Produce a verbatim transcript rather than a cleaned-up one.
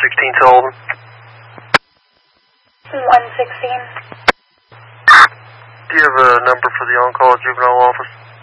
sixteen to Holden. one sixteen. Do you have a number for the on-call juvenile office?